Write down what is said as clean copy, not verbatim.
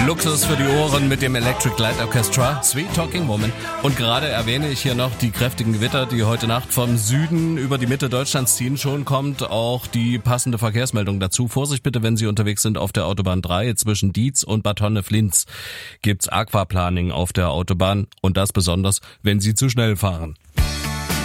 Luxus für die Ohren mit dem Electric Light Orchestra, Sweet Talking Woman. Und gerade erwähne ich hier noch die kräftigen Gewitter, die heute Nacht vom Süden über die Mitte Deutschlands ziehen. Schon kommt auch die passende Verkehrsmeldung dazu. Vorsicht bitte, wenn Sie unterwegs sind auf der Autobahn 3 zwischen Dietz und Bad Honnef-Linz. Gibt's Aquaplaning auf der Autobahn und das besonders, wenn Sie zu schnell fahren.